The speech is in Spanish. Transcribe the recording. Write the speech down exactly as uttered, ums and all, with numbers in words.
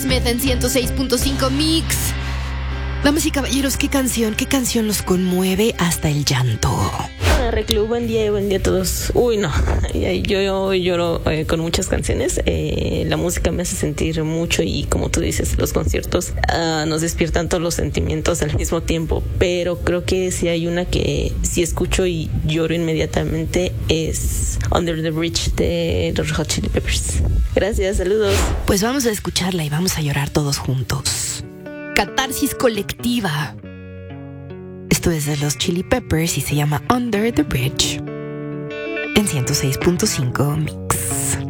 Smith en ciento seis punto cinco Mix. Damas y caballeros, ¿qué canción, qué canción los conmueve hasta el llanto? Hola, Reclu, buen día, buen día a todos. Uy, no, yo, yo lloro eh, con muchas canciones. Eh, la música me hace sentir mucho y, como tú dices, los conciertos uh, nos despiertan todos los sentimientos al mismo tiempo. Pero creo que si hay una que sí escucho y lloro inmediatamente es Under the Bridge de los Red Hot Chili Peppers. Gracias, saludos. Pues vamos a escucharla y vamos a llorar todos juntos. Catarsis colectiva. Esto es de los Chili Peppers y se llama Under the Bridge en ciento seis punto cinco Mix.